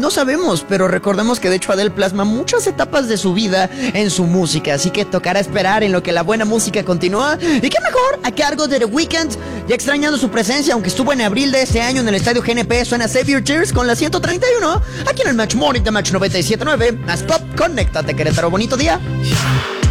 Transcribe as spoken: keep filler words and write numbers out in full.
No sabemos, pero recordemos que de hecho Adele plasma muchas etapas de su vida en su música, así que tocará esperar en lo que la buena música continúa. Y qué mejor a cargo de The Weeknd, ya extrañando su presencia, aunque estuvo en abril de este año en el estadio G N P, suena Save Your Tears con la ciento treinta y uno, aquí en el Match Morning de Match noventa y siete punto nueve, más pop, conéctate Querétaro, bonito día.